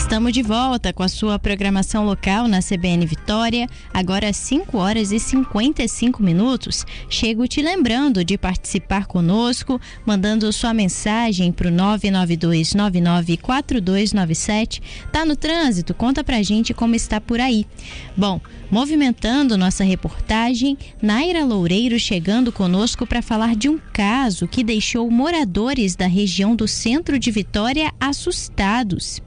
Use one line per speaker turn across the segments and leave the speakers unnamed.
Estamos de volta com a sua programação local na CBN Vitória, agora às 5h55. Chego te lembrando de participar conosco, mandando sua mensagem para o 992994297. Tá no trânsito? Conta pra gente como está por aí. Bom, movimentando nossa reportagem, Naira Loureiro chegando conosco para falar de um caso que deixou moradores da região do centro de Vitória assustados.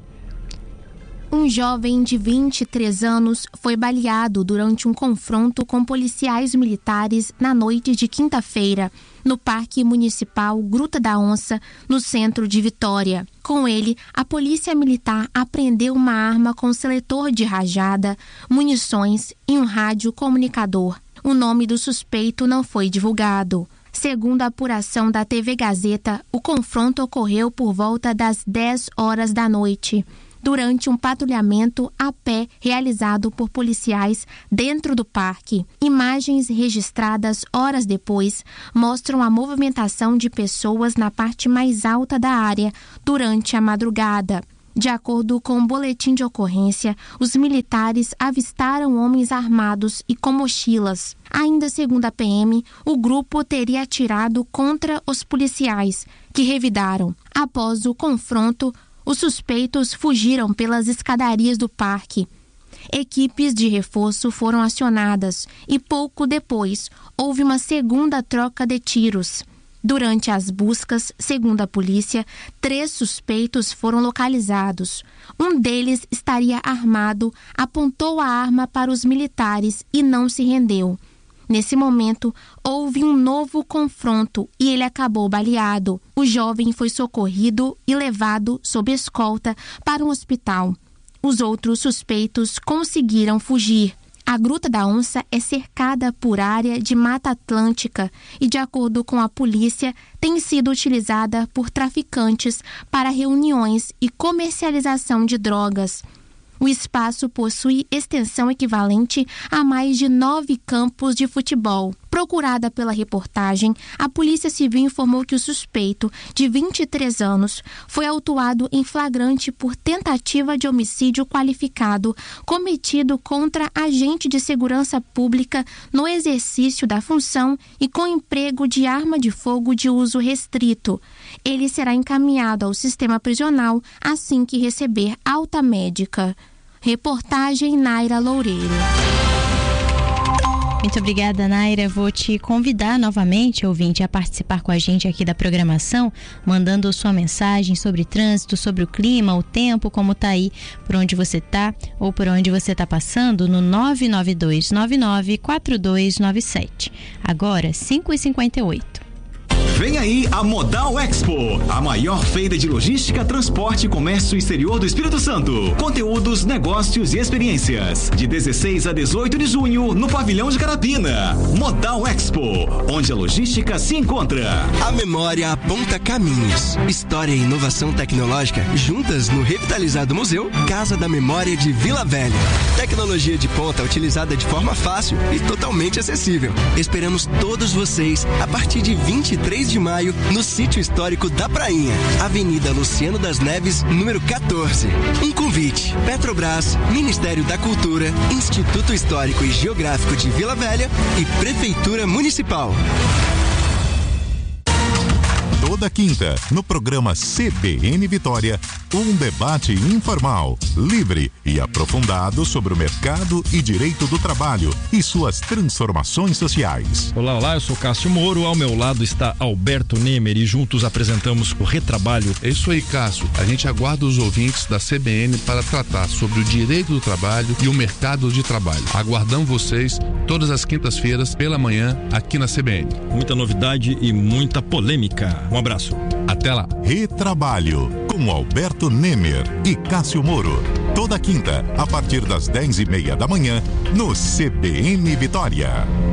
Um jovem de 23 anos foi baleado durante um confronto com policiais militares na noite de quinta-feira, no Parque Municipal Gruta da Onça, no centro de Vitória. Com ele, a polícia militar apreendeu uma arma com seletor de rajada, munições e um rádio comunicador. O nome do suspeito não foi divulgado. Segundo a apuração da TV Gazeta, o confronto ocorreu por volta das 10 horas da noite, durante um patrulhamento a pé realizado por policiais dentro do parque. Imagens registradas horas depois mostram a movimentação de pessoas na parte mais alta da área durante a madrugada. De acordo com o boletim de ocorrência, os militares avistaram homens armados e com mochilas. Ainda segundo a PM, o grupo teria atirado contra os policiais, que revidaram. Após o confronto, os suspeitos fugiram pelas escadarias do parque. Equipes de reforço foram acionadas e pouco depois houve uma segunda troca de tiros. Durante as buscas, segundo a polícia, 3 suspeitos foram localizados. Um deles estaria armado, apontou a arma para os militares e não se rendeu. Nesse momento, houve um novo confronto e ele acabou baleado. O jovem foi socorrido e levado sob escolta para um hospital. Os outros suspeitos conseguiram fugir. A Gruta da Onça é cercada por área de Mata Atlântica e, de acordo com a polícia, tem sido utilizada por traficantes para reuniões e comercialização de drogas. O espaço possui extensão equivalente a mais de 9 campos de futebol. Procurada pela reportagem, a Polícia Civil informou que o suspeito, de 23 anos, foi autuado em flagrante por tentativa de homicídio qualificado cometido contra agente de segurança pública no exercício da função e com emprego de arma de fogo de uso restrito. Ele será encaminhado ao sistema prisional assim que receber alta médica. Reportagem Naira Loureiro.
Muito obrigada, Naira. Vou te convidar novamente, ouvinte, a participar com a gente aqui da programação, mandando sua mensagem sobre trânsito, sobre o clima, o tempo, como tá aí, por onde você tá ou por onde você tá passando, no 992994297. Agora, 5h58.
Vem aí a Modal Expo, a maior feira de logística, transporte e comércio exterior do Espírito Santo. Conteúdos, negócios e experiências. De 16 a 18 de junho, no Pavilhão de Carapina. Modal Expo, onde a logística se encontra.
A memória aponta caminhos. História e inovação tecnológica juntas no revitalizado Museu Casa da Memória de Vila Velha. Tecnologia de ponta utilizada de forma fácil e totalmente acessível. Esperamos todos vocês a partir de 23 de maio, no Sítio Histórico da Prainha, Avenida Luciano das Neves, número 14. Um convite: Petrobras, Ministério da Cultura, Instituto Histórico e Geográfico de Vila Velha e Prefeitura Municipal.
Toda quinta, no programa CBN Vitória, um debate informal, livre e aprofundado sobre o mercado e direito do trabalho e suas transformações sociais.
Olá, olá, eu sou Cássio Moro, ao meu lado está Alberto Nemer e juntos apresentamos o Retrabalho.
É isso aí, Cássio. A gente aguarda os ouvintes da CBN para tratar sobre o direito do trabalho e o mercado de trabalho. Aguardamos vocês todas as quintas-feiras pela manhã aqui na CBN.
Muita novidade e muita polêmica. Um abraço.
Até lá.
Retrabalho, com Alberto Nemer e Cássio Moro. Toda quinta, a partir das 10h30 da manhã, no CBN Vitória.